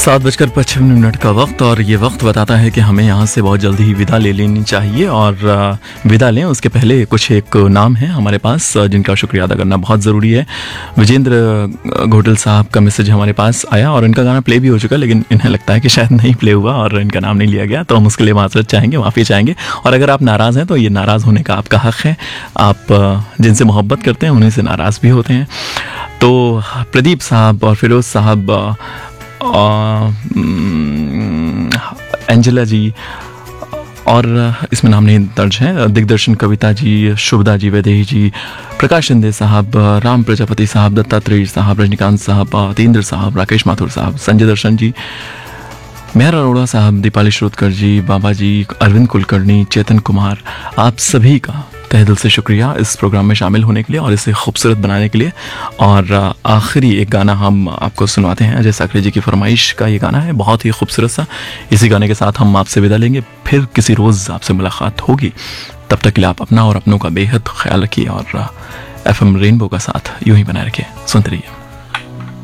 7:55 का वक्त, और ये वक्त बताता है कि हमें यहाँ से बहुत जल्दी ही विदा ले लेनी चाहिए। और विदा लें उसके पहले कुछ एक नाम है हमारे पास जिनका शुक्रिया अदा करना बहुत ज़रूरी है। विजेंद्र घोटल साहब का मैसेज हमारे पास आया और इनका गाना प्ले भी हो चुका, लेकिन इन्हें लगता है कि शायद नहीं प्ले हुआ और इनका नाम नहीं लिया गया, तो हम उसके लिए माजरत चाहेंगे, माफ़ी चाहेंगे। और अगर आप नाराज़ हैं तो ये नाराज़ होने का आपका हक़ है। आप जिनसे मोहब्बत करते हैं उन्हीं से नाराज़ भी होते हैं। तो प्रदीप साहब और फिरोज़ साहब, एंजेला जी, और इसमें नाम नहीं दर्ज है, दिग्दर्शन कविता जी, शुभदा जी, वैदेही जी, प्रकाश शिंदे साहब, राम प्रजापति साहब, दत्तात्रेय साहब, रजनीकांत साहब, तेंद्र साहब, राकेश माथुर साहब, संजय दर्शन जी, मेहर अरोड़ा साहब, दीपाली श्रोतकर जी, बाबा जी, अरविंद कुलकर्णी, चेतन कुमार, आप सभी का तहे दिल से शुक्रिया इस प्रोग्राम में शामिल होने के लिए और इसे खूबसूरत बनाने के लिए। और आखिरी एक गाना हम आपको सुनवाते हैं, अजय साकरे जी की फरमाइश का ये गाना है, बहुत ही खूबसूरत सा। इसी गाने के साथ हम आपसे विदा लेंगे, फिर किसी रोज़ आपसे मुलाकात होगी। तब तक के लिए आप अपना और अपनों का बेहद ख्याल रखिए और FM रेनबो का साथ यूं ही बनाए रखिए। सुनते रहिए।